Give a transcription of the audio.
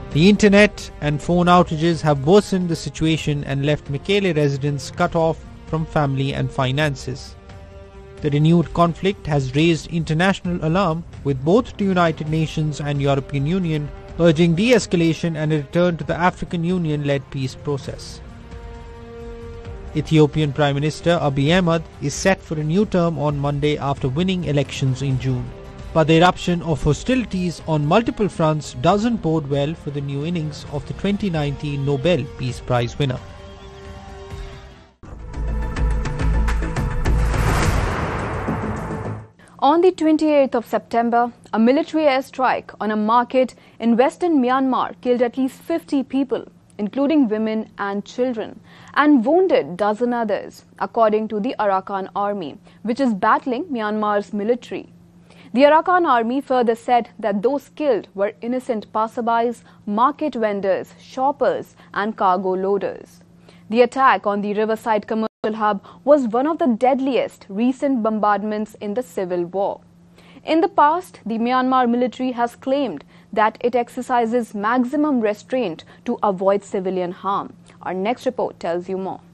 The internet and phone outages have worsened the situation and left Mekelle residents cut off from family and finances. The renewed conflict has raised international alarm, with both the United Nations and European Union urging de-escalation and a return to the African Union-led peace process. Ethiopian Prime Minister Abiy Ahmed is set for a new term on Monday after winning elections in June. But the eruption of hostilities on multiple fronts doesn't bode well for the new innings of the 2019 Nobel Peace Prize winner. On the 28th of September, a military airstrike on a market in western Myanmar killed at least 50 people, including women and children, and wounded dozen others, according to the Arakan Army, which is battling Myanmar's military. The Arakan Army further said that those killed were innocent passerbys, market vendors, shoppers, and cargo loaders. The attack on the riverside commercial hub was one of the deadliest recent bombardments in the civil war. In the past, the Myanmar military has claimed that it exercises maximum restraint to avoid civilian harm. Our next report tells you more.